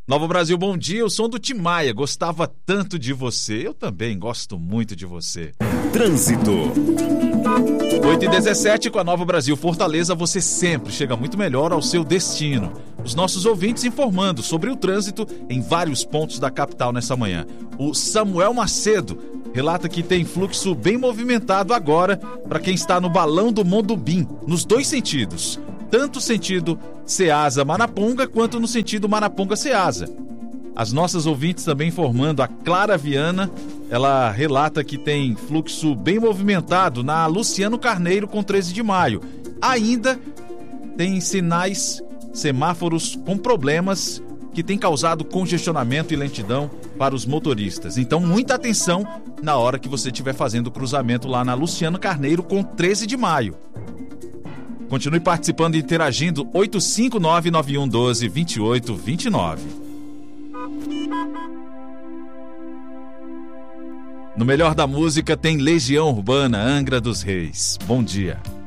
Nova Brasil, bom dia, eu sou do Timaya, gostava tanto de você, eu também gosto muito de você. Trânsito. 8h17, com a Nova Brasil Fortaleza, você sempre chega muito melhor ao seu destino. Os nossos ouvintes informando sobre o trânsito em vários pontos da capital nessa manhã. O Samuel Macedo relata que tem fluxo bem movimentado agora para quem está no Balão do Mondubim, nos dois sentidos. Tanto sentido Ceasa-Maraponga quanto no sentido Maraponga-Ceasa. As nossas ouvintes também informando, a Clara Viana, ela relata que tem fluxo bem movimentado na Luciano Carneiro com 13 de maio. Ainda tem semáforos com problemas que tem causado congestionamento e lentidão para os motoristas. Então, muita atenção na hora que você estiver fazendo o cruzamento lá na Luciano Carneiro com 13 de maio. Continue participando e interagindo, 859-9112-2829. No Melhor da Música tem Legião Urbana, Angra dos Reis. Bom dia.